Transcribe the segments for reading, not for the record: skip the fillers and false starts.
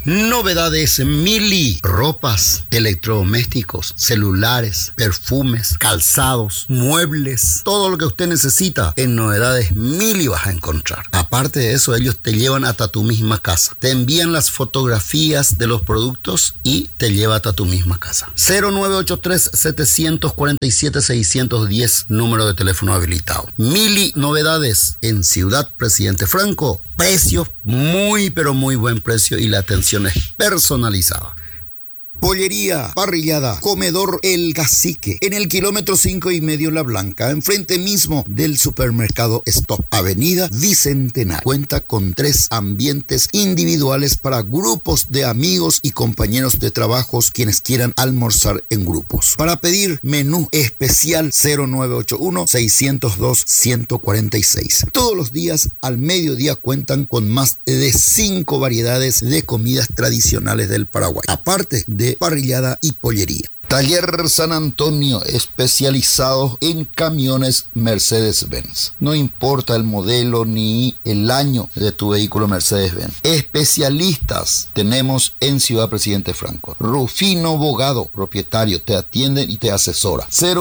Novedades Mili: ropas, electrodomésticos, celulares, perfumes, calzados, muebles, todo lo que usted necesita en Novedades Mili vas a encontrar. Aparte de eso, ellos te llevan hasta tu misma casa. Te envían las fotografías de los productos y te lleva hasta tu misma casa. 0983-747-610, número de teléfono habilitado. Mili Novedades en Ciudad Presidente Franco. Precios muy pero muy buen precio y la atención es personalizada. Pollería, parrillada, comedor El Cacique, en el kilómetro 5,5 La Blanca, enfrente mismo del supermercado Stop, Avenida Bicentenario. Cuenta con 3 ambientes individuales para grupos de amigos y compañeros de trabajos quienes quieran almorzar en grupos. Para pedir menú especial 0981-602-146. Todos los días al mediodía cuentan con más de 5 variedades de comidas tradicionales del Paraguay, aparte de parrillada y pollería. Taller San Antonio, especializado en camiones Mercedes-Benz. No importa el modelo ni el año de tu vehículo Mercedes-Benz. Especialistas tenemos en Ciudad Presidente Franco. Rufino Bogado, propietario, te atiende y te asesora.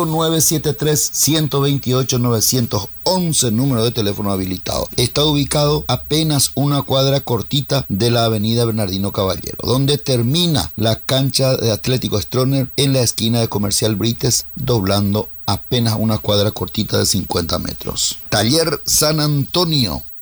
0973-128-911, número de teléfono habilitado. Está ubicado apenas una cuadra cortita de la avenida Bernardino Caballero, donde termina la cancha de Atlético Stroner en la esquina de Comercial Brites, doblando apenas una cuadra cortita de 50 metros. Taller San Antonio.